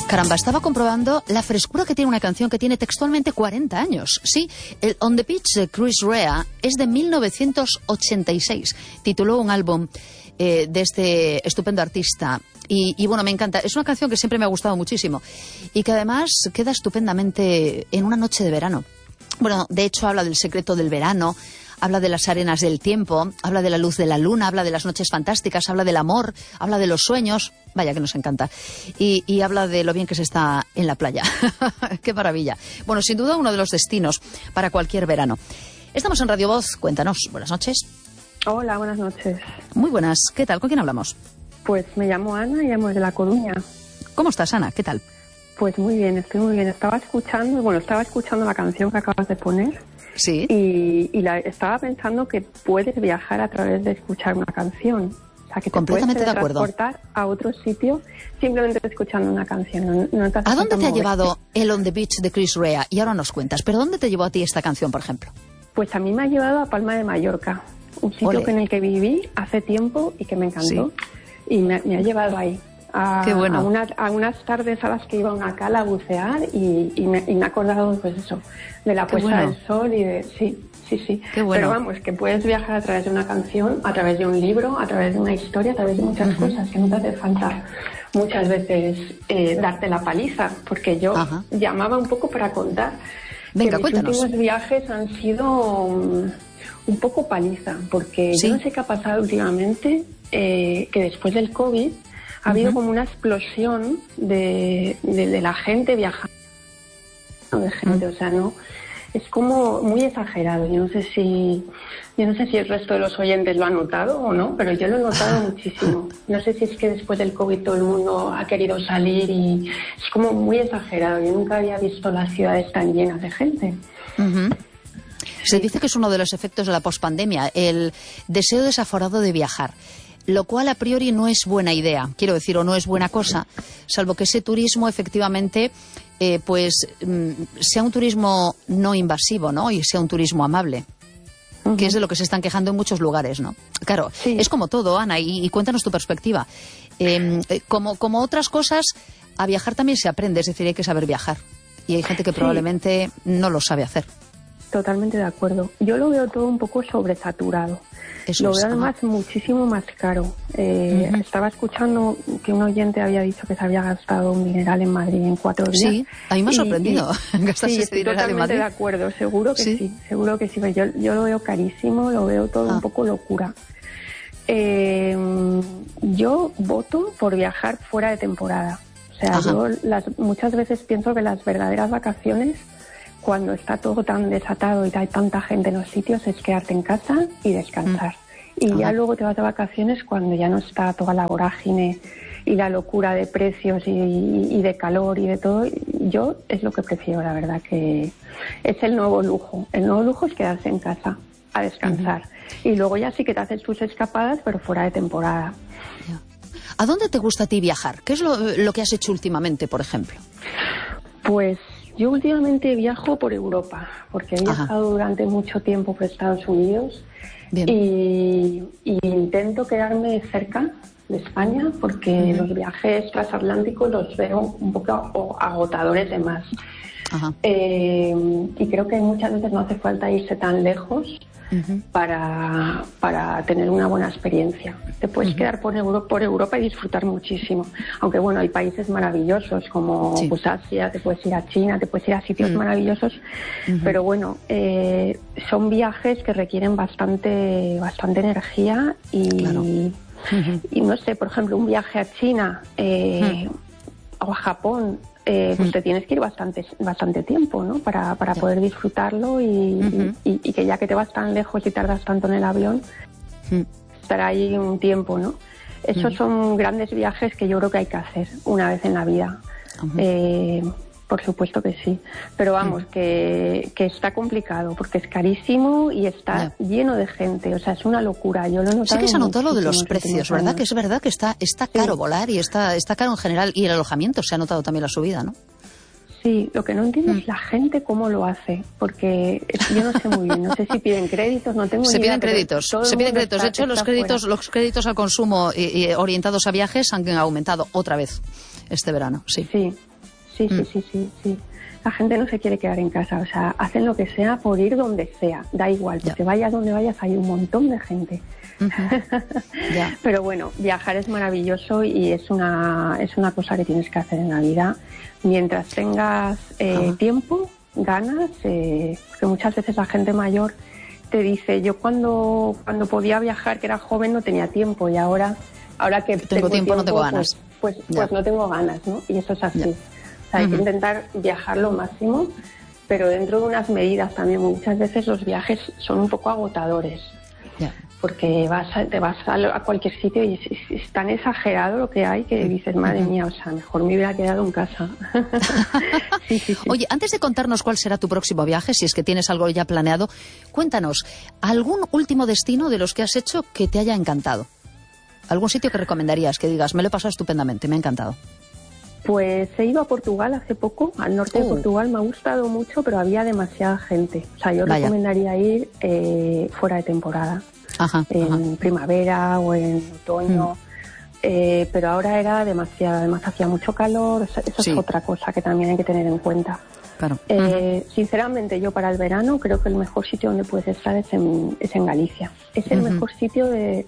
Caramba, estaba comprobando la frescura que tiene una canción que tiene textualmente 40 años. Sí, el On the Beach de Chris Rea es de 1986. Tituló un álbum de este estupendo artista. Y bueno, me encanta. Es una canción que siempre me ha gustado muchísimo y que además queda estupendamente en una noche de verano. Bueno, de hecho habla del secreto del verano, habla de las arenas del tiempo, habla de la luz de la luna, habla de las noches fantásticas, habla del amor, habla de los sueños, vaya que nos encanta, y habla de lo bien que se está en la playa. ¡Qué maravilla! Bueno, sin duda uno de los destinos para cualquier verano. Estamos en Radio Voz, cuéntanos, buenas noches. Hola, buenas noches. Muy buenas, ¿qué tal? ¿Con quién hablamos? Pues me llamo Ana y llamo desde La Coruña. ¿Cómo estás, Ana? ¿Qué tal? Pues muy bien, estoy muy bien. Estaba escuchando la canción que acabas de poner. Sí. Y estaba pensando que puedes viajar a través de escuchar una canción. O sea, que te puedes transportar a otro sitio simplemente escuchando una canción. No te ¿A dónde te ha llevado el On the Beach de Chris Rea? Y ahora nos cuentas, ¿pero dónde te llevó a ti esta canción, por ejemplo? Pues a mí me ha llevado a Palma de Mallorca, un sitio en el que viví hace tiempo y que me encantó. Sí. Y me ha llevado ahí. Qué bueno. A unas tardes a las que iba a una cala a bucear y me he acordado, pues eso, de la puesta del sol y de... Sí. Qué bueno. Pero vamos, que puedes viajar a través de una canción, a través de un libro, a través de una historia, a través de muchas cosas, que no te hace falta muchas veces darte la paliza, porque yo llamaba un poco para contar. Venga, que cuéntanos. Mis últimos viajes han sido un poco paliza, porque yo no sé qué ha pasado últimamente, que después del COVID ha habido como una explosión de la gente viajando, de gente, o sea, no, es como muy exagerado. Yo no sé si el resto de los oyentes lo ha notado o no, pero yo lo he notado muchísimo. No sé si es que después del COVID todo el mundo ha querido salir y es como muy exagerado. Yo nunca había visto las ciudades tan llenas de gente. Se dice que es uno de los efectos de la pospandemia, el deseo desaforado de viajar. Lo cual a priori no es buena idea, quiero decir, o no es buena cosa, salvo que ese turismo efectivamente sea un turismo no invasivo, ¿no? Y sea un turismo amable, que es de lo que se están quejando en muchos lugares, ¿no? Claro, es como todo, Ana, y cuéntanos tu perspectiva. Como otras cosas, a viajar también se aprende, es decir, hay que saber viajar. Y hay gente que probablemente no lo sabe hacer. Totalmente de acuerdo. Yo lo veo todo un poco sobresaturado. Lo veo además muchísimo más caro. Estaba escuchando que un oyente había dicho que se había gastado un dineral en Madrid en 4 días. Sí, a mí me ha sorprendido gastarse este dineral en Madrid. Totalmente de acuerdo, seguro que sí, seguro que sí. Yo lo veo carísimo, lo veo todo un poco locura. Yo voto por viajar fuera de temporada. O sea, yo muchas veces pienso que las verdaderas vacaciones, cuando está todo tan desatado y hay tanta gente en los sitios, es quedarte en casa y descansar. Y ya luego te vas de vacaciones cuando ya no está toda la vorágine y la locura de precios y de calor y de todo. Yo es lo que prefiero, la verdad, que es el nuevo lujo. El nuevo lujo es quedarse en casa a descansar. Y luego ya sí que te haces tus escapadas, pero fuera de temporada. ¿A dónde te gusta a ti viajar? ¿Qué es lo que has hecho últimamente, por ejemplo? Pues yo últimamente viajo por Europa, porque he viajado durante mucho tiempo por Estados Unidos. Y intento quedarme cerca de España, porque los viajes transatlánticos los veo un poco agotadores de más. Y creo que muchas veces no hace falta irse tan lejos para tener una buena experiencia. Te puedes quedar por Europa y disfrutar muchísimo. Aunque bueno, hay países maravillosos como pues Asia, te puedes ir a China, te puedes ir a sitios maravillosos, pero bueno, son viajes que requieren bastante energía y no sé, por ejemplo, un viaje a China o a Japón, pues te tienes que ir bastante tiempo, ¿no? Para poder disfrutarlo y que ya que te vas tan lejos y tardas tanto en el avión, estar ahí un tiempo, ¿no? Esos son grandes viajes que yo creo que hay que hacer una vez en la vida. Por supuesto que sí. Pero vamos, que está complicado porque es carísimo y está lleno de gente. O sea, es una locura. Yo lo he notado. Sí que se ha notado lo de los precios, ¿verdad? Que es verdad que está caro volar y está caro en general. Y el alojamiento se ha notado también la subida, ¿no? Sí, lo que no entiendo es la gente cómo lo hace, porque yo no sé muy bien, no sé si piden créditos, no tengo ni idea. Se piden créditos. De hecho, los créditos al consumo orientados a viajes han aumentado otra vez. este verano, sí. Sí. La gente no se quiere quedar en casa, o sea, hacen lo que sea por ir donde sea, da igual, porque vayas donde vayas hay un montón de gente. Pero bueno, viajar es maravilloso y es una cosa que tienes que hacer en la vida mientras tengas tiempo, ganas, porque muchas veces la gente mayor te dice, yo cuando podía viajar, que era joven, no tenía tiempo, y ahora que tengo tiempo no tengo ganas. Pues no tengo ganas, ¿no? Y eso es así. O sea, hay que intentar viajar lo máximo, pero dentro de unas medidas también. Muchas veces los viajes son un poco agotadores, porque te vas a cualquier sitio y es tan exagerado lo que hay que dices, madre mía, o sea, mejor me hubiera quedado en casa. Sí. Oye, antes de contarnos cuál será tu próximo viaje, si es que tienes algo ya planeado, cuéntanos, ¿algún último destino de los que has hecho que te haya encantado? ¿Algún sitio que recomendarías, que digas, me lo he pasado estupendamente, me ha encantado? Pues he ido a Portugal hace poco, al norte de Portugal, me ha gustado mucho, pero había demasiada gente. O sea, yo recomendaría ir fuera de temporada, en primavera o en otoño, pero ahora era demasiado, además hacía mucho calor, eso es otra cosa que también hay que tener en cuenta. Claro. Sinceramente, yo para el verano creo que el mejor sitio donde puedes estar es en Galicia. Es el mejor sitio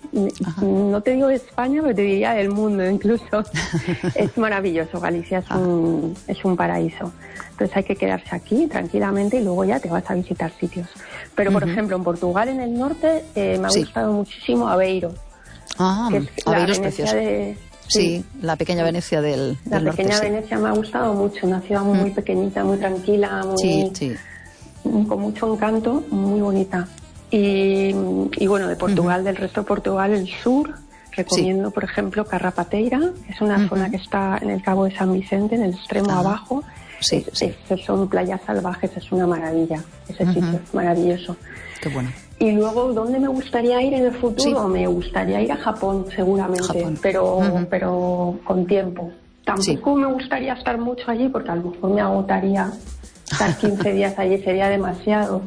no te digo de España, pero te diría del mundo incluso. Es maravilloso, Galicia es un paraíso. Entonces hay que quedarse aquí tranquilamente y luego ya te vas a visitar sitios. Pero por ejemplo, en Portugal, en el norte, me ha gustado muchísimo Aveiro. Aveiro es precioso. Sí, la pequeña Venecia del norte. La pequeña Venecia me ha gustado mucho, una ciudad muy pequeñita, muy tranquila, con mucho encanto, muy bonita. Y bueno, de Portugal, del resto de Portugal, el sur, recomiendo, por ejemplo, Carrapateira, que es una zona que está en el Cabo de San Vicente, en el extremo abajo. Son playas salvajes, es una maravilla. Ese sitio es maravilloso. Qué bueno. Y luego, ¿dónde me gustaría ir en el futuro? Me gustaría ir a Japón, seguramente, pero con tiempo. Tampoco me gustaría estar mucho allí, porque a lo mejor me agotaría estar 15 días allí, sería demasiado.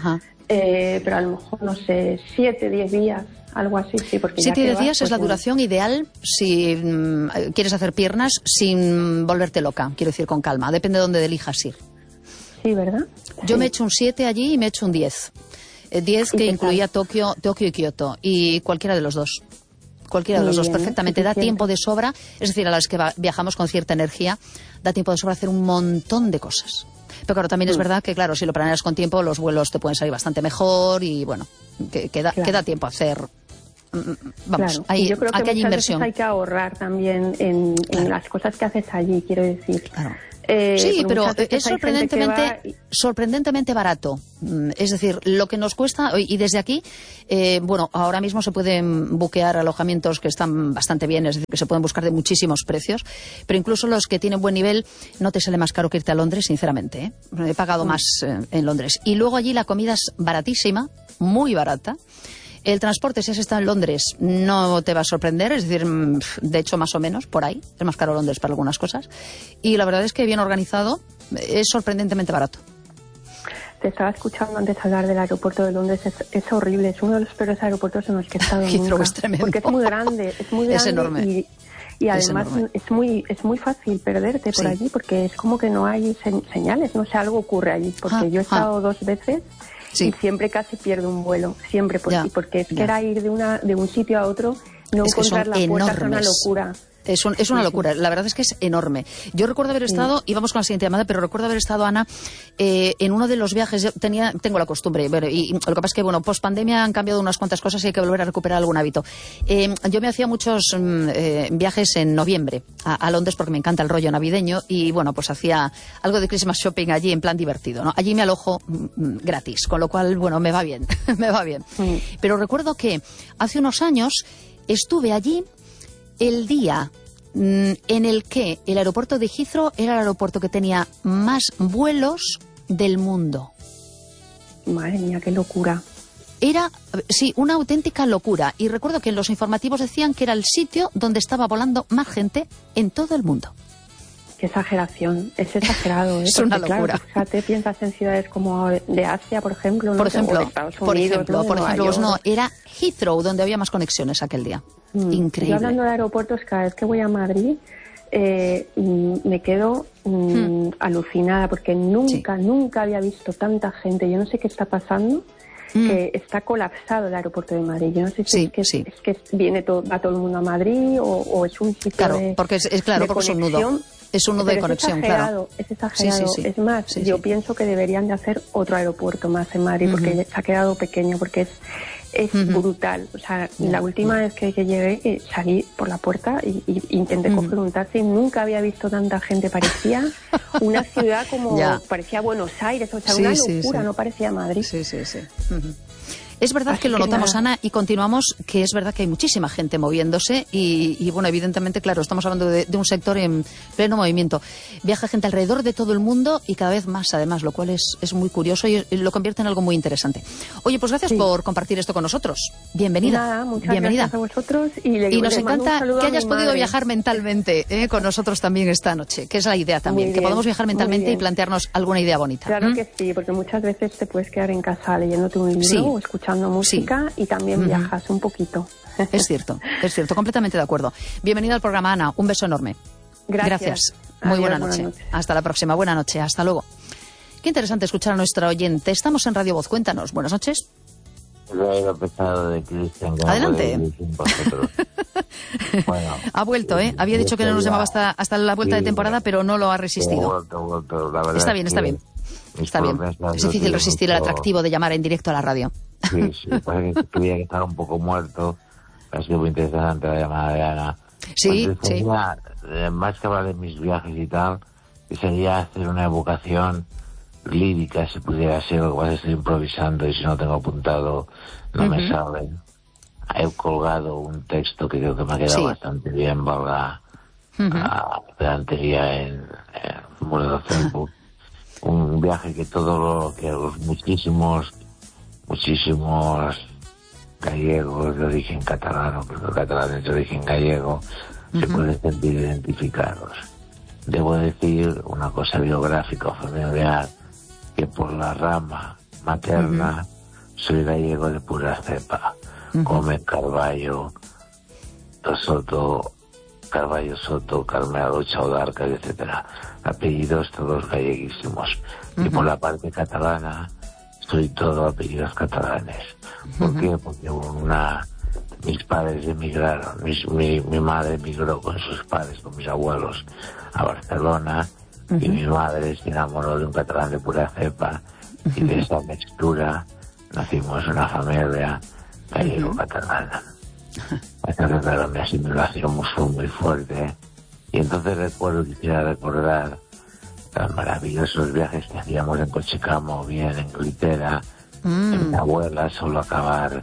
Pero a lo mejor, no sé, 7, 10 días, algo así, sí. 7 días es la duración ideal si quieres hacer piernas sin volverte loca, quiero decir, con calma. Depende de dónde elijas ir. Sí, ¿verdad? Yo me he hecho un 7 allí y me he hecho un 10. 10 que incluía Tokio y Kioto, y cualquiera de los dos. Cualquiera de los dos, perfectamente. Da tiempo de sobra, es decir, a las que viajamos con cierta energía, da tiempo de sobra hacer un montón de cosas. Pero claro, también es verdad que, claro, si lo planeas con tiempo, los vuelos te pueden salir bastante mejor y, bueno, queda tiempo a hacer. Vamos, yo creo que muchas veces hay que ahorrar también en las cosas que haces allí, quiero decir. Claro. Sí, pero es sorprendentemente barato. Es decir, lo que nos cuesta, y desde aquí, bueno, ahora mismo se pueden buquear alojamientos que están bastante bien, es decir, que se pueden buscar de muchísimos precios, pero incluso los que tienen buen nivel no te sale más caro que irte a Londres, sinceramente, ¿eh? He pagado más en Londres. Y luego allí la comida es baratísima, muy barata. El transporte, si has estado en Londres, no te va a sorprender, es decir, de hecho, más o menos, por ahí. Es más caro Londres para algunas cosas. Y la verdad es que bien organizado, es sorprendentemente barato. Te estaba escuchando antes hablar del aeropuerto de Londres, es horrible, es uno de los peores aeropuertos en los que he estado nunca. Es tremendo. Porque es muy grande, es enorme. Y además es muy fácil perderte por allí, porque es como que no hay señales, no sé, algo ocurre allí, porque yo he estado 2 veces. Y siempre casi pierdo un vuelo, siempre porque es que era ir de un sitio a otro, no encontrar la puerta, es una locura. Es una locura, la verdad es que es enorme. Yo recuerdo haber estado, y vamos con la siguiente llamada, pero recuerdo haber estado, Ana, en uno de los viajes. Yo tengo la costumbre, bueno, y lo que pasa es que, bueno, post pandemia han cambiado unas cuantas cosas y hay que volver a recuperar algún hábito. Yo me hacía muchos viajes en noviembre a Londres porque me encanta el rollo navideño y, bueno, pues hacía algo de Christmas shopping allí en plan divertido, ¿no? Allí me alojo gratis, con lo cual, bueno, me va bien, me va bien. Pero recuerdo que hace unos años estuve allí el día en el que el aeropuerto de Heathrow era el aeropuerto que tenía más vuelos del mundo. Madre mía, qué locura. Era, sí, una auténtica locura. Y recuerdo que en los informativos decían que era el sitio donde estaba volando más gente en todo el mundo. Qué exageración, es exagerado, ¿eh? Es una locura. Claro, fíjate, piensas en ciudades como de Asia, por ejemplo, ¿no? Por ejemplo, no, era Heathrow donde había más conexiones aquel día. Increíble. Yo hablando de aeropuertos, cada vez que voy a Madrid, me quedo alucinada, porque nunca había visto tanta gente. Yo no sé qué está pasando, que está colapsado el aeropuerto de Madrid. Yo no sé si es que va todo el mundo a Madrid o es un sitio porque porque es un nudo. Es un nudo de conexión, claro. Es exagerado. Es más, yo pienso que deberían de hacer otro aeropuerto más en Madrid, porque se ha quedado pequeño, porque es brutal. O sea, la última vez que llegué, salí por la puerta y intenté coger un taxi. Nunca había visto tanta gente. Parecía una ciudad parecía Buenos Aires, o sea, una locura, no parecía Madrid. Sí. Es verdad que lo notamos, Ana, y continuamos, que es verdad que hay muchísima gente moviéndose y bueno, evidentemente, claro, estamos hablando de un sector en pleno movimiento. Viaja gente alrededor de todo el mundo y cada vez más, además, lo cual es muy curioso y lo convierte en algo muy interesante. Oye, pues gracias por compartir esto con nosotros. Bienvenida. Nada, muchas gracias a vosotros. Y nos encanta que hayas podido viajar mentalmente con nosotros también esta noche, que es la idea también, que podamos viajar mentalmente y plantearnos alguna idea bonita. Claro que sí, porque muchas veces te puedes quedar en casa leyéndote un libro o escuchando música y también viajas un poquito. Es cierto, completamente de acuerdo. Bienvenida al programa, Ana, un beso enorme. Gracias. Muy buena noche. Hasta la próxima, buena noche, hasta luego. Qué interesante escuchar a nuestra oyente. Estamos en Radio Voz, cuéntanos, buenas noches. De Cristian, adelante. Bueno, ha vuelto, había dicho que no nos llamaba hasta la vuelta de temporada, pero no lo ha resistido. Está bien. Está bien. Es difícil resistir el atractivo de llamar en directo a la radio. Sí, pues creía que estaba un poco muerto. Ha sido muy interesante la llamada de Ana. Sí. Más que hablar de mis viajes y tal, sería hacer una evocación lírica, si pudiera ser. Lo que pasa es que estoy improvisando y si no tengo apuntado no me sale. He colgado un texto que creo que me ha quedado bastante bien, valga la pedantería en el muro de Facebook. Un viaje que los muchísimos gallegos de origen catalán, pero catalanes de origen gallego, se pueden sentir identificados. Debo decir una cosa biográfica o familiar, que por la rama materna soy gallego de pura cepa. Gómez Carballo Soto, Carmelo Chaudarca, etcétera. Apellidos todos galleguísimos. Y por la parte catalana soy todo apellidos catalanes. ¿Por qué? Porque mis padres emigraron, mi madre emigró con sus padres, con mis abuelos, a Barcelona, y mi madre se enamoró de un catalán de pura cepa, y de esa mixtura nacimos una familia gallego-catalana. Entonces, claro, mi asimilación fue muy fuerte, y entonces quisiera recordar los maravillosos viajes que hacíamos en Cochecamo, bien en Glitera, en mi abuela, solo acabar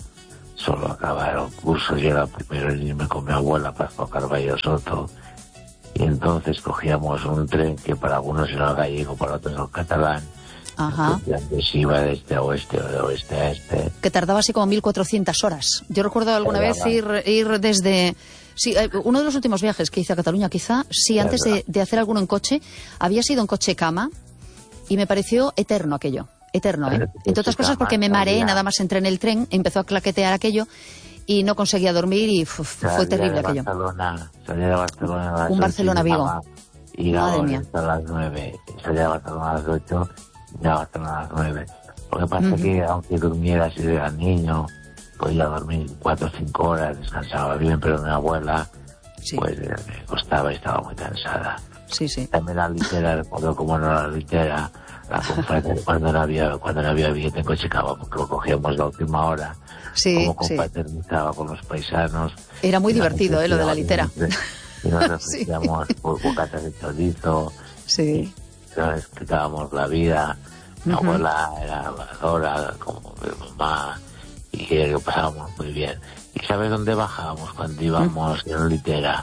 el curso, yo era primero en irme con mi abuela Pascua Carballo Soto, y entonces cogíamos un tren que para algunos era gallego, para otros era catalán. Entonces iba de este a oeste o de oeste a este. Que tardaba así como 1400 horas. Yo recuerdo alguna vez ir desde... Sí, uno de los últimos viajes que hice a Cataluña, quizá, antes de hacer alguno en coche, había sido en coche cama y me pareció eterno aquello. Eterno, entre otras cosas porque me mareé, nada más entré en el tren, empezó a claquetear aquello y no conseguía dormir y fue terrible aquello. Salía de Barcelona a las un Barcelona-Vigo. Y madre mía. A las 9. Salía de Barcelona a las 8 y a Barcelona a las 9. Lo que pasa es que aunque durmiera si era niño, podía dormir 4 o 5 horas, descansaba bien, pero mi abuela pues me costaba y estaba muy cansada. También la litera, recuerdo cómo no la litera, la confraternidad, cuando no había billete en Cochecamo, porque lo cogíamos la última hora, como confraternizaba con los paisanos. Era muy divertido, lo de la litera. Y nos ofrecíamos por bocatas de chorizo, y nos explicábamos la vida. Mi abuela era habladora, como mi mamá, y que lo pasábamos muy bien. ¿Y sabes dónde bajábamos cuando íbamos en litera?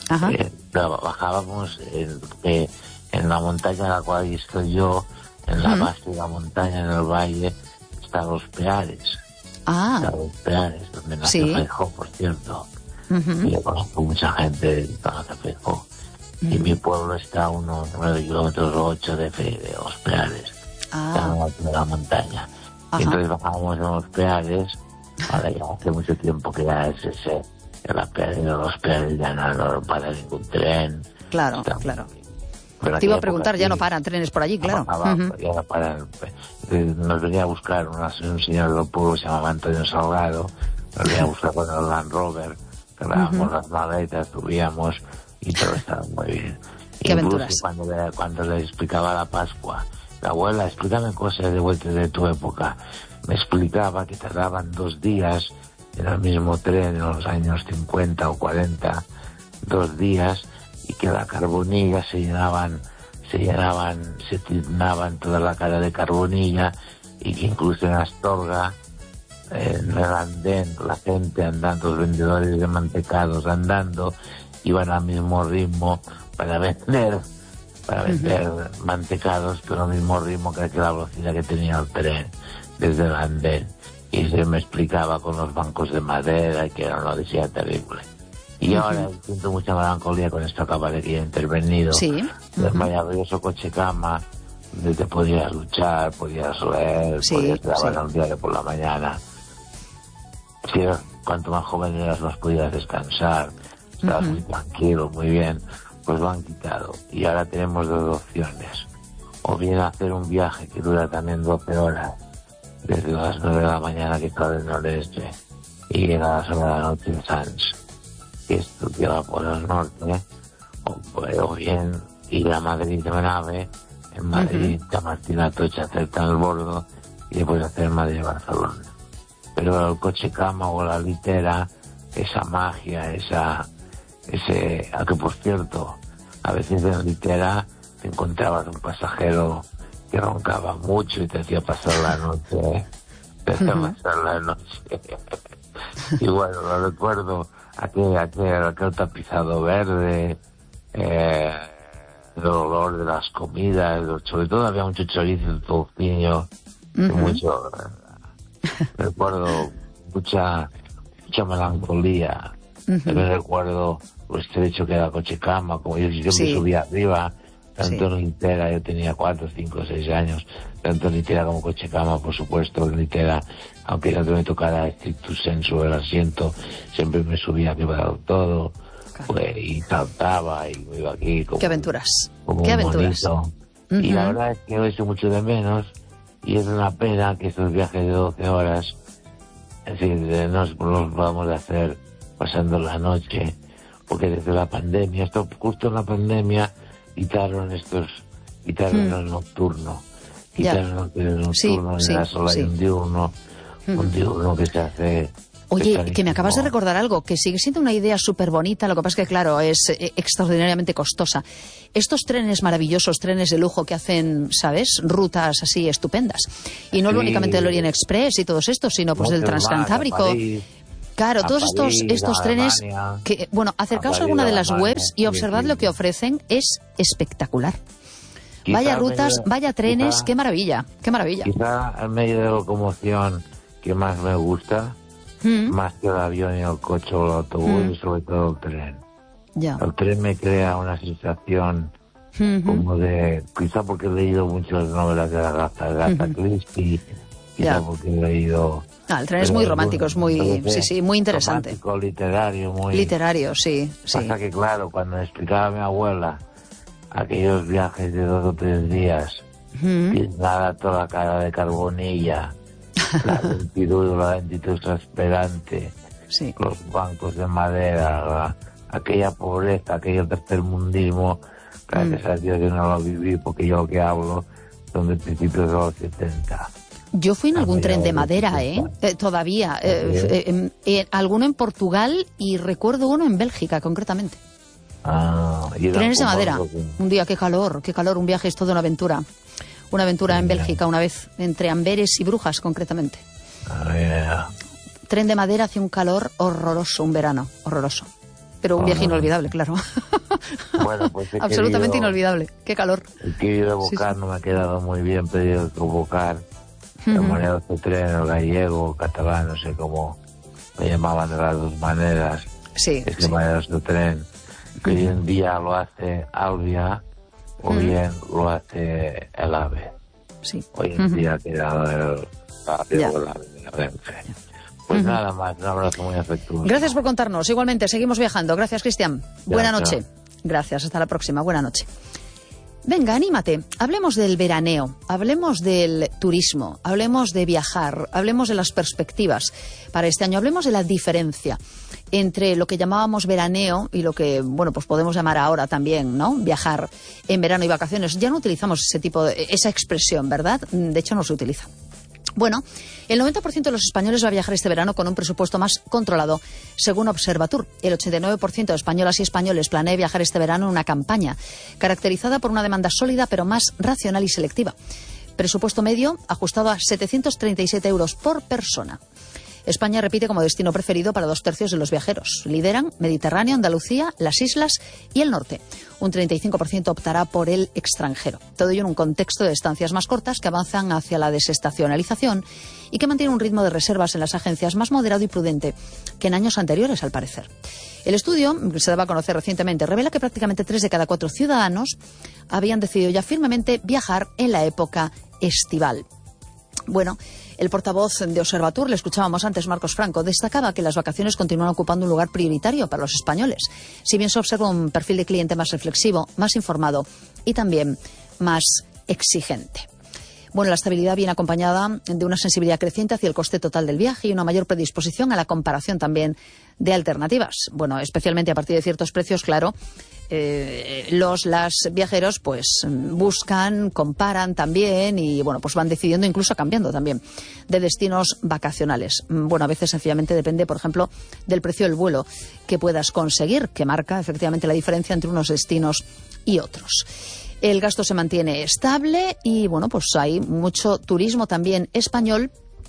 Bajábamos en la montaña en la cual estoy yo, en la base de la montaña, en el valle, están los Peares. Están los Peares, donde nació Feijóo, por cierto. Y yo conozco mucha gente que conoce Feijóo. Y mi pueblo está a unos 9 kilómetros o 8 de los Peares. Está en el alto de la montaña. Y entonces bajábamos en los Peares. Ahora ya hace mucho tiempo que ya es ese. En los Peares ya no para ningún tren. claro. Te iba a preguntar, ya no paran trenes por allí, claro. Ya no paran. Nos venía a buscar un señor del pueblo que se llamaba Antonio Salgado, nos venía a buscar con el Land Rover, cargábamos las maletas, subíamos y todo estaba muy bien. Qué aventuras. Cuando le explicaba la Pascua, la abuela, explícame cosas de vuelta de tu época, me explicaba que tardaban 2 días en el mismo tren en los años 50 o 40, 2 días, y que la carbonilla se tiznaban toda la cara de carbonilla, y que incluso en Astorga, en el andén, la gente andando, los vendedores de mantecados andando, iban al mismo ritmo para vender mantecados, pero al mismo ritmo que la velocidad que tenía el tren desde el andén. Y se me explicaba con los bancos de madera, que era una odisea terrible. Y ahora siento mucha melancolía con esta caballería intervenido. Sí. El maravilloso coche cama, donde te podías duchar, podías leer, podías trabajar un diario por la mañana. Cuanto más joven eras, más podías descansar. Estabas muy tranquilo, muy bien. Pues lo han quitado. Y ahora tenemos 2 opciones. O bien hacer un viaje que dura también 12 horas, desde las 9 de la mañana, que está del noreste, y llega a las 9 de la noche en Sants, que esto llega por el norte, o bien ir a Madrid de nave, en Madrid, Chamartín-Atocha, hacer Transbordo, y después hacer Madrid-Barcelona. Pero el coche cama o la litera, esa magia, a que por cierto, a veces en litera te encontrabas un pasajero que roncaba mucho y te hacía pasar la noche, y bueno, lo recuerdo, aquel tapizado verde, el olor de las comidas, sobre todo había mucho chorizo, tocino, mucho, recuerdo mucha melancolía. También recuerdo lo estrecho que era el coche cama, como yo me subía arriba, tanto en litera, yo tenía 4, 5, 6 años, tanto en litera como coche cama, por supuesto, en litera, aunque no me tocara stricto sensu el asiento, siempre me subía arriba del todo, y saltaba, y me iba aquí como... ¡Qué aventuras! Como ¡Qué un aventuras! Y la verdad es que lo he hecho mucho de menos, y es una pena que estos viajes de 12 horas, es decir, no los vamos a hacer pasando la noche, porque desde la pandemia, justo en la pandemia, quitaron el nocturno, quitaron el nocturno en la sola y un diurno que se hace... Oye, que me acabas de recordar algo, que sigue siendo una idea súper bonita, lo que pasa es que, claro, es extraordinariamente costosa. Estos trenes maravillosos, trenes de lujo que hacen, ¿sabes?, rutas así estupendas. Y no únicamente del Orient Express y todos estos, sino pues del Transcantábrico. Claro, todos estos trenes que, bueno, acercaos a alguna de las webs y observad lo que ofrecen, es espectacular. Vaya rutas, vaya trenes, qué maravilla, qué maravilla. Quizá el medio de locomoción que más me gusta, más que el avión y el coche o el autobús, y sobre todo el tren. Ya. El tren me crea una sensación como de, quizá porque he leído muchas novelas de la Agatha Christie, quizá porque he leído... el tren es muy romántico, es muy, muy interesante. Romántico, literario, muy... Literario, sí. Pasa que, claro, cuando me explicaba a mi abuela aquellos viajes de 2 o 3 días, nada toda la cara de carbonilla, la lentitud transparente, los bancos de madera, aquella pobreza, aquello tercermundismo, gracias a Dios yo no lo viví, porque yo lo que hablo son de principios de los 70. Yo fui en algún tren de madera, todavía. Alguno en Portugal y recuerdo uno en Bélgica, concretamente. Trenes de madera. Un día, qué calor, un viaje, es toda una aventura. Una aventura en Bélgica una vez, entre Amberes y Brujas, concretamente. Tren de madera hace un calor horroroso, un verano, horroroso. Pero un viaje inolvidable, claro. Bueno, pues absolutamente inolvidable. Qué calor. El querido evocar no me ha quedado muy bien, pero evocar de manera de tren, el gallego, el catalán, no sé cómo me llamaban de las 2 maneras. Maneras de tren, que hoy en día lo hace Alvia, o bien lo hace el AVE. Hoy en día ha quedado el AVE de la Renfe. Pues nada más, un abrazo muy afectuoso. Gracias por contarnos. Igualmente, seguimos viajando. Gracias, Cristian. Buena noche. Gracias, hasta la próxima. Buena noche. Venga, anímate. Hablemos del veraneo, hablemos del turismo, hablemos de viajar, hablemos de las perspectivas para este año, hablemos de la diferencia entre lo que llamábamos veraneo y lo que, bueno, pues podemos llamar ahora también, ¿no? Viajar en verano y vacaciones. Ya no utilizamos esa expresión, ¿verdad? De hecho, no se utiliza. Bueno, el 90% de los españoles va a viajar este verano con un presupuesto más controlado, según Observatur. El 89% de españolas y españoles planea viajar este verano en una campaña caracterizada por una demanda sólida pero más racional y selectiva. Presupuesto medio ajustado a 737 euros por persona. España repite como destino preferido para 2/3 de los viajeros. Lideran Mediterráneo, Andalucía, las islas y el norte. Un 35% optará por el extranjero. Todo ello en un contexto de estancias más cortas que avanzan hacia la desestacionalización y que mantiene un ritmo de reservas en las agencias más moderado y prudente que en años anteriores, al parecer. El estudio, que se daba a conocer recientemente, revela que prácticamente 3 de cada 4 ciudadanos habían decidido ya firmemente viajar en la época estival. Bueno, el portavoz de Observatur, le escuchábamos antes, Marcos Franco, destacaba que las vacaciones continúan ocupando un lugar prioritario para los españoles, si bien se observa un perfil de cliente más reflexivo, más informado y también más exigente. Bueno, la estabilidad viene acompañada de una sensibilidad creciente hacia el coste total del viaje y una mayor predisposición a la comparación también de alternativas. Bueno, especialmente a partir de ciertos precios, claro, las viajeros pues buscan, comparan también y bueno, pues van decidiendo, incluso cambiando también de destinos vacacionales. Bueno, a veces sencillamente depende, por ejemplo, del precio del vuelo que puedas conseguir, que marca efectivamente la diferencia entre unos destinos y otros. El gasto se mantiene estable y bueno, pues hay mucho turismo también español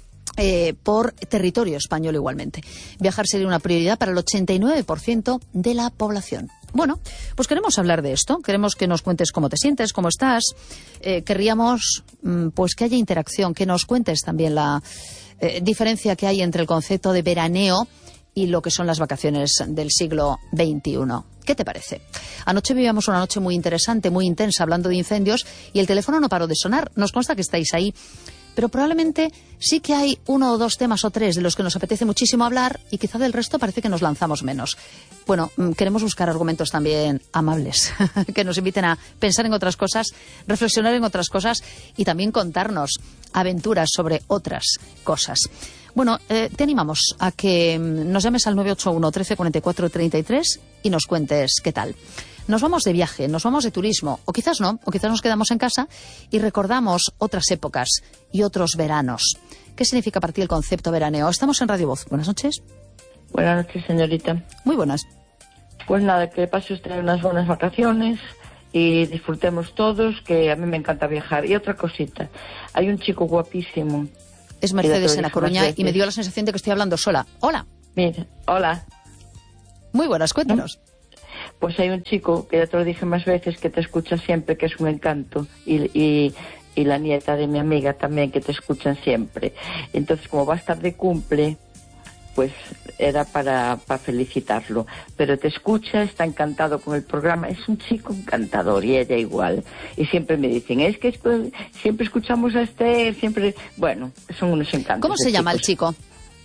por territorio español igualmente. Viajar sería una prioridad para el 89% de la población. Bueno, pues queremos hablar de esto, queremos que nos cuentes cómo te sientes, cómo estás, querríamos pues que haya interacción, que nos cuentes también la diferencia que hay entre el concepto de veraneo y lo que son las vacaciones del siglo XXI. ¿Qué te parece? Anoche vivíamos una noche muy interesante, muy intensa, hablando de incendios, y el teléfono no paró de sonar. Nos consta que estáis ahí, pero probablemente sí que hay 1 o 2 temas o 3 de los que nos apetece muchísimo hablar y quizá del resto parece que nos lanzamos menos. Bueno, queremos buscar argumentos también amables, que nos inviten a pensar en otras cosas, reflexionar en otras cosas y también contarnos aventuras sobre otras cosas. Bueno, te animamos a que nos llames al 981 13 44 33 y nos cuentes qué tal. Nos vamos de viaje, nos vamos de turismo, o quizás no, o quizás nos quedamos en casa y recordamos otras épocas y otros veranos. ¿Qué significa para ti el concepto veraneo? Estamos en Radio Voz. Buenas noches. Buenas noches, señorita. Muy buenas. Pues nada, que pase usted unas buenas vacaciones y disfrutemos todos, que a mí me encanta viajar. Y otra cosita, hay un chico guapísimo. Es Mercedes en La Coruña y me dio la sensación de que estoy hablando sola. Hola. Mira, hola. Muy buenas, cuéntanos. Pues hay un chico, que ya te lo dije más veces, que te escucha siempre, que es un encanto, y la nieta de mi amiga también, que te escuchan siempre. Entonces, como va a estar de cumple, pues era para felicitarlo. Pero te escucha, está encantado con el programa, es un chico encantador y ella igual. Y siempre me dicen, es que siempre escuchamos a siempre... Bueno, son unos encantos. ¿Cómo se llama el chico?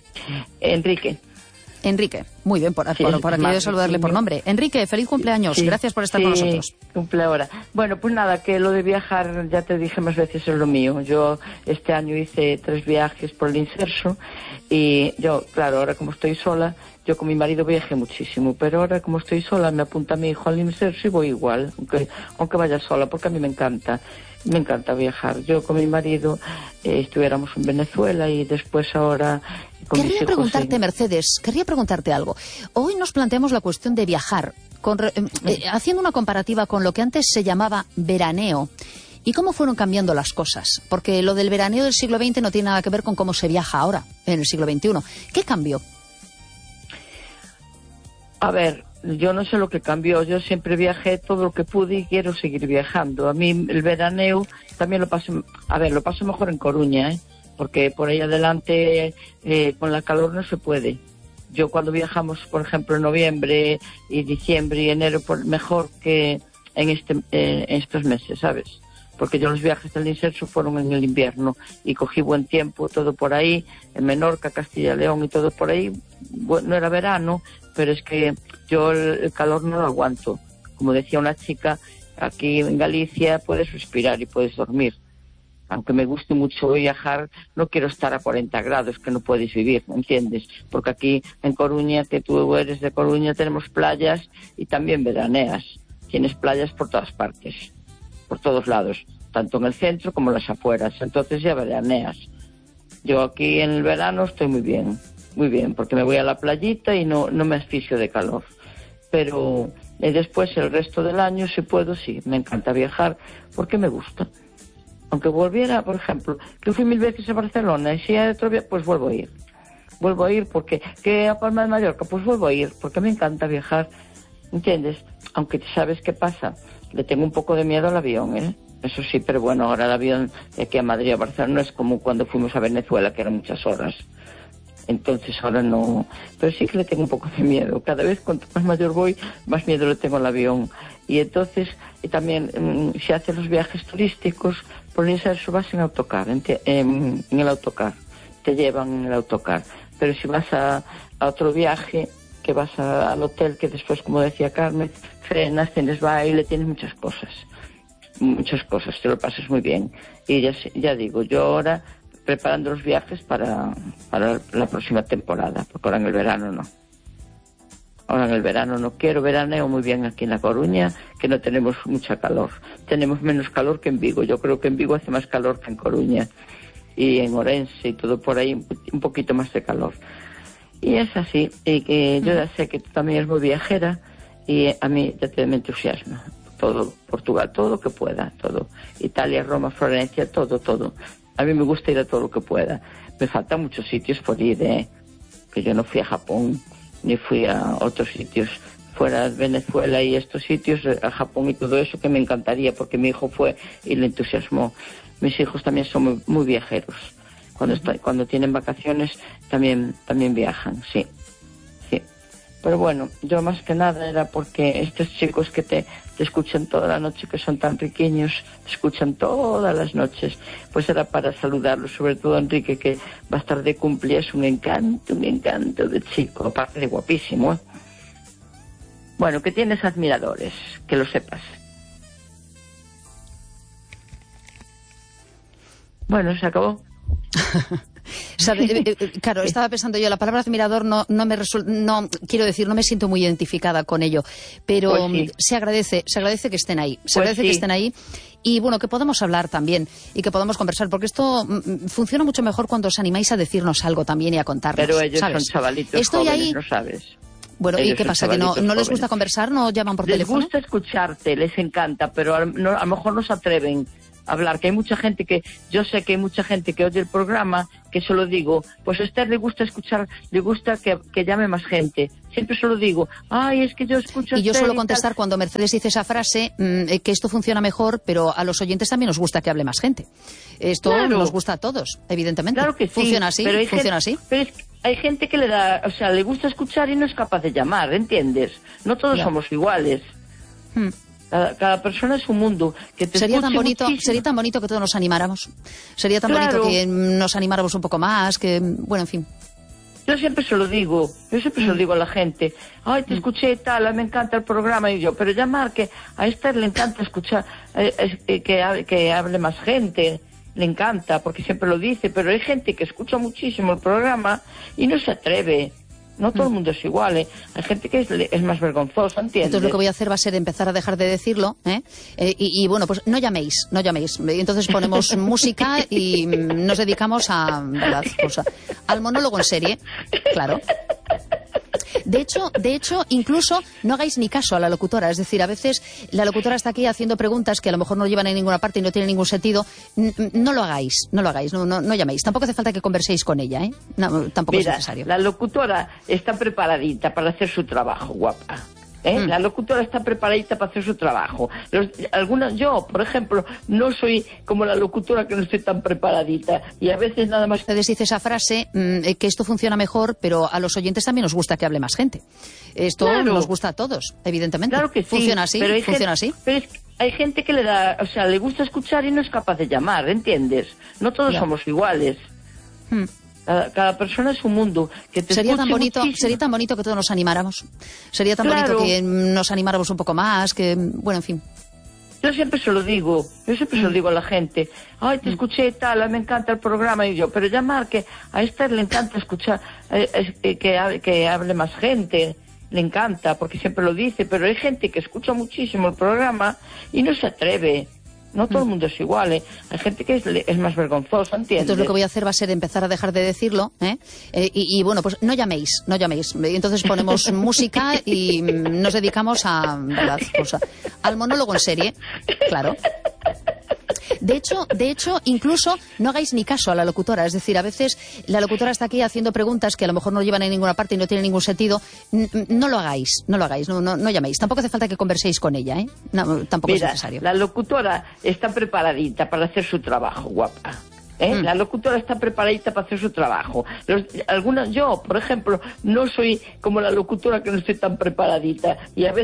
Enrique, muy bien, por aquí de saludarle por nombre. Enrique, feliz cumpleaños, gracias por estar con nosotros. Cumple ahora. Bueno, pues nada, que lo de viajar, ya te dije más veces, es lo mío. Yo este año hice 3 viajes por el Inserso y yo, claro, ahora como estoy sola, yo con mi marido viajé muchísimo, pero ahora como estoy sola me apunta mi hijo al Inserso y voy igual, aunque vaya sola, porque a mí me encanta viajar. Yo con mi marido estuviéramos en Venezuela y después ahora... Querría preguntarte, Mercedes, algo. Hoy nos planteamos la cuestión de viajar, haciendo una comparativa con lo que antes se llamaba veraneo y cómo fueron cambiando las cosas. Porque lo del veraneo del siglo XX no tiene nada que ver con cómo se viaja ahora, en el siglo XXI. ¿Qué cambió? A ver, yo no sé lo que cambió. Yo siempre viajé todo lo que pude y quiero seguir viajando. A mí el veraneo también lo paso mejor en Coruña, porque por ahí adelante con la calor no se puede. Yo cuando viajamos, por ejemplo, en noviembre y diciembre y enero, mejor que en estos meses, ¿sabes? Porque yo los viajes del Inserso fueron en el invierno y cogí buen tiempo, todo por ahí, en Menorca, Castilla y León y todo por ahí. Bueno, no era verano, pero es que yo el calor no lo aguanto. como decía una chica, aquí en Galicia puedes respirar y puedes dormir. Aunque me guste mucho viajar, no quiero estar a 40 grados, que no puedes vivir, ¿entiendes? Porque aquí en Coruña, que tú eres de Coruña, tenemos playas y también veraneas. Tienes playas por todas partes, por todos lados, tanto en el centro como en las afueras. Entonces ya veraneas. Yo aquí en el verano estoy muy bien, porque me voy a la playita y no me asfixio de calor. Pero después el resto del año, si puedo, sí, me encanta viajar porque me gusta. Aunque volviera, por ejemplo, que fui 1000 veces a Barcelona y si hay otro viaje, pues vuelvo a ir. Vuelvo a ir porque, que a Palma de Mallorca, pues vuelvo a ir porque me encanta viajar, ¿entiendes? Aunque ¿sabes qué pasa? Le tengo un poco de miedo al avión, ¿eh? Eso sí, pero bueno, ahora el avión de aquí a Madrid a Barcelona no es como cuando fuimos a Venezuela, que eran muchas horas. Entonces ahora no, pero sí que le tengo un poco de miedo. Cada vez cuanto más mayor voy, más miedo le tengo al avión. Y entonces, y también, si haces los viajes turísticos, por eso vas en autocar, en el autocar, te llevan en el autocar. Pero si vas a otro viaje, que vas al hotel, que después, como decía Carmen, cenas, tienes baile, tienes muchas cosas, te lo pasas muy bien. Y ya digo, yo ahora preparando los viajes para la próxima temporada, porque ahora en el verano no. Ahora en el verano no quiero, veraneo muy bien aquí en La Coruña, que no tenemos mucha calor. Tenemos menos calor que en Vigo. Yo creo que en Vigo hace más calor que en Coruña. Y en Orense y todo por ahí, un poquito más de calor. Y es así. Y que yo ya sé que tú también eres muy viajera y a mí ya me entusiasma. Todo, Portugal, todo lo que pueda, todo. Italia, Roma, Florencia, todo. A mí me gusta ir a todo lo que pueda. Me faltan muchos sitios por ir, que yo no fui a Japón, ni fui a otros sitios fuera de Venezuela y estos sitios, a Japón y todo eso, que me encantaría, porque mi hijo fue y le entusiasmó. Mis hijos también son muy, muy viajeros. Cuando tienen vacaciones también viajan, sí. Pero bueno, yo más que nada era porque estos chicos que te escuchan toda la noche, que son tan riquiños, te escuchan todas las noches, pues era para saludarlos, sobre todo a Enrique, que va a estar de cumple, es un encanto de chico, aparte de guapísimo, ¿eh? Bueno, que tienes admiradores, que lo sepas. Bueno, se acabó. Claro, estaba pensando yo, la palabra admirador no quiero decir, no me siento muy identificada con ello, pero pues sí. se agradece que estén ahí, que estén ahí y bueno, que podamos hablar también y que podamos conversar, porque esto funciona mucho mejor cuando os animáis a decirnos algo también y a contarnos. Pero ellos ¿sabes? Son chavalitos Estoy jóvenes, ahí. no sabes. Bueno, ¿y qué pasa? ¿Que no les gusta conversar? ¿No llaman por teléfono? Les gusta escucharte, les encanta, pero a lo mejor no se atreven hablar, que hay mucha gente yo sé que hay mucha gente que oye el programa, que solo digo, pues a Esther le gusta escuchar, le gusta que llame más gente. Siempre solo digo, ay, es que yo escucho a Esther. Y yo suelo contestar cuando Mercedes dice esa frase, que esto funciona mejor, pero a los oyentes también nos gusta que hable más gente. Esto nos gusta a todos, evidentemente. Claro que sí. Funciona así, pero Pero es que hay gente que le gusta escuchar y no es capaz de llamar, ¿entiendes? No todos somos iguales. Cada persona es un mundo. Que te sería tan bonito que todos nos animáramos. Sería tan bonito que nos animáramos un poco más, que bueno, en fin. Yo siempre se lo digo a la gente. Ay, te escuché tal, me encanta el programa. Y yo, pero llamar, que a Esther le encanta escuchar, que hable más gente. Le encanta, porque siempre lo dice, pero hay gente que escucha muchísimo el programa y no se atreve. No todo el mundo es igual, ¿eh? Hay gente que es más vergonzosa, ¿entiendes? Entonces lo que voy a hacer va a ser empezar a dejar de decirlo, ¿eh? Y bueno, pues no llaméis. Entonces ponemos música y nos dedicamos al monólogo en serie, claro. De hecho, incluso no hagáis ni caso a la locutora. Es decir, a veces la locutora está aquí haciendo preguntas que a lo mejor no llevan a ninguna parte y no tienen ningún sentido. No lo hagáis, no llaméis. Tampoco hace falta que converséis con ella, ¿eh? No, tampoco es necesario. La locutora está preparadita para hacer su trabajo, guapa. La locutora está preparadita para hacer su trabajo. Yo, por ejemplo, no soy como la locutora, que no estoy tan preparadita, y a veces nada más. Ustedes dice esa frase, que esto funciona mejor, pero a los oyentes también nos gusta que hable más gente. Esto nos gusta a todos, evidentemente. Claro que sí. Funciona así. Pero hay gente que le gusta escuchar y no es capaz de llamar, ¿entiendes? No todos somos iguales. Cada persona es un mundo. Que te sería tan bonito que todos nos animáramos. Sería tan bonito que nos animáramos un poco más, que, bueno, en fin. Yo siempre se lo digo a la gente. Ay, te escuché tal, me encanta el programa. Y yo, pero llamar que a Esther le encanta escuchar, que hable más gente. Le encanta, porque siempre lo dice, pero hay gente que escucha muchísimo el programa y no se atreve. No todo el mundo es igual, ¿eh? Hay gente que es más vergonzosa, ¿entiendes? Entonces lo que voy a hacer va a ser empezar a dejar de decirlo, ¿eh? Y bueno, pues no llaméis. Entonces ponemos música y nos dedicamos al monólogo en serie, claro. De hecho, incluso no hagáis ni caso a la locutora. Es decir, a veces la locutora está aquí haciendo preguntas que a lo mejor no llevan a ninguna parte y no tienen ningún sentido. No lo hagáis, no llaméis. Tampoco hace falta que converséis con ella, ¿eh? No, tampoco es necesario. La locutora está preparadita para hacer su trabajo, guapa. La locutora está preparadita para hacer su trabajo. Yo, por ejemplo, no soy como la locutora que no estoy tan preparadita. Y a veces